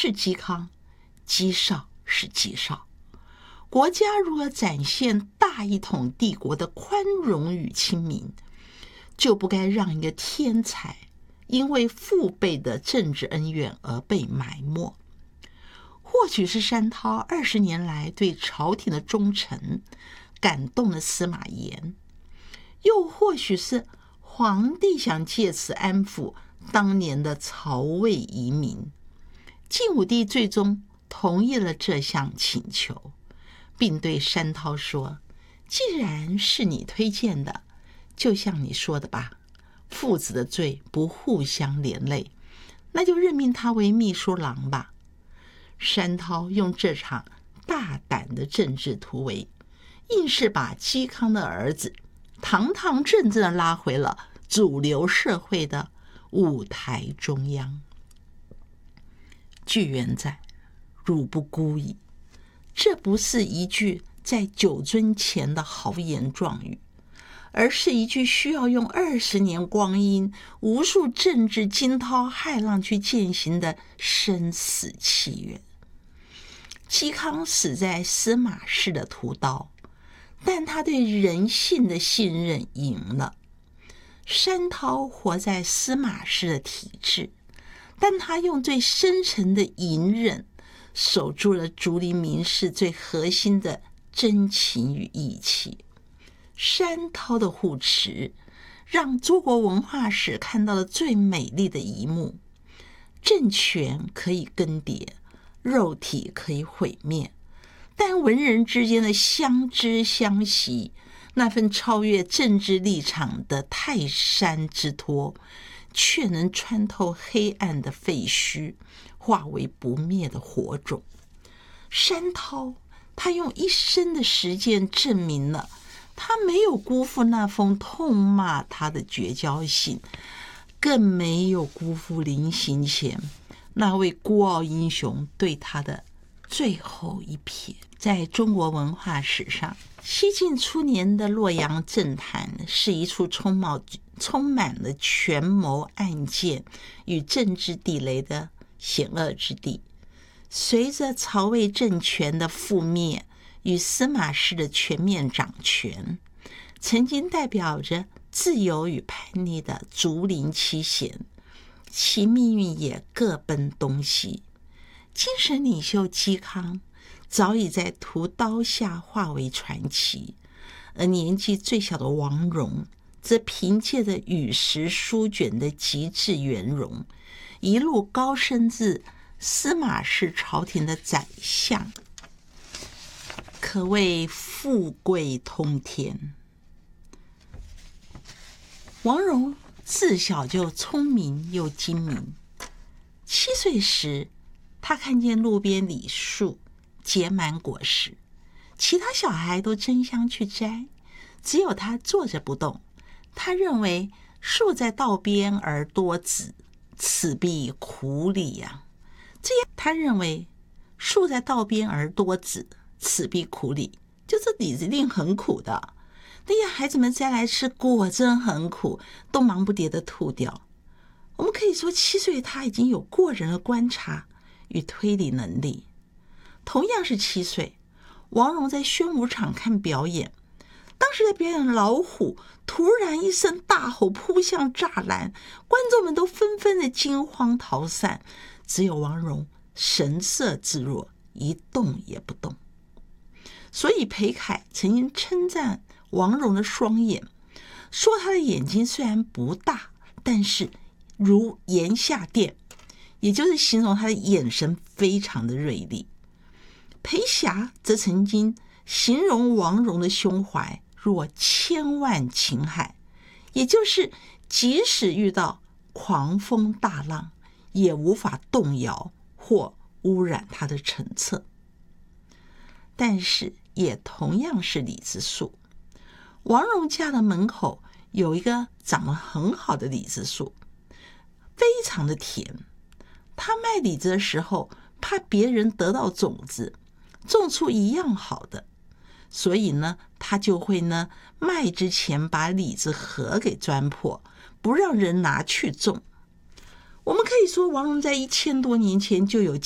是嵇康，嵇绍是嵇绍。国家如何展现大一统帝国的宽容与亲民，就不该让一个天才因为父辈的政治恩怨而被埋没。或许是山涛20年来对朝廷的忠诚感动了司马炎，又或许是皇帝想借此安抚当年的曹魏遗民。晋武帝最终同意了这项请求，并对山涛说，既然是你推荐的，就像你说的吧，父子的罪不互相连累，那就任命他为秘书郎吧。山涛用这场大胆的政治突围，硬是把嵇康的儿子堂堂正正地拉回了主流社会的舞台中央。据原在，汝不孤矣。这不是一句在酒樽前的豪言壮语，而是一句需要用20年光阴、无数政治惊涛骇浪去践行的生死契约。嵇康死在司马氏的屠刀，但他对人性的信任赢了。山涛活在司马氏的体制，但他用最深沉的隐忍守住了竹林名士最核心的真情与义气。山涛的护持让中国文化史看到了最美丽的一幕：政权可以更迭，肉体可以毁灭，但文人之间的相知相惜，那份超越政治立场的泰山之托，却能穿透黑暗的废墟，化为不灭的火种。山涛他用一生的实践证明了他没有辜负那封痛骂他的绝交信，更没有辜负临行前那位孤傲英雄对他的最后一瞥。在中国文化史上，西晋初年的洛阳政坛是一处充满了权谋暗箭与政治地雷的险恶之地。随着曹魏政权的覆灭与司马氏的全面掌权，曾经代表着自由与叛逆的竹林七贤，其命运也各奔东西。精神领袖嵇康早已在屠刀下化为传奇，而年纪最小的王戎则凭借着与时书卷的极致圆融，一路高升至司马氏朝廷的宰相，可谓富贵通天。王戎自小就聪明又精明，7岁时他看见路边李树结满果实，其他小孩都争相去摘，只有他坐着不动。他认为树在道边而多子，此必苦李呀。他认为树在道边而多子，此必苦李，就这李子一定很苦的。那些孩子们摘来吃，果真很苦，都忙不迭地吐掉。我们可以说7岁他已经有过人的观察与推理能力。同样是7岁，王戎在宣武场看表演，当时在表演老虎突然一声大吼扑向栅栏，观众们都纷纷的惊慌逃散，只有王戎神色自若，一动也不动。所以裴楷曾经称赞王戎的双眼，说他的眼睛虽然不大，但是如檐下电，也就是形容他的眼神非常的锐利。裴霞则曾经形容王戎的胸怀若千万情海，也就是即使遇到狂风大浪，也无法动摇或污染他的澄澈。但是也同样是李子树，王戎家的门口有一个长得很好的李子树，非常的甜。他卖李子的时候，怕别人得到种子，种出一样好的，所以呢，他就会呢卖之前把李子核给钻破，不让人拿去种。我们可以说，王戎在1000多年前就有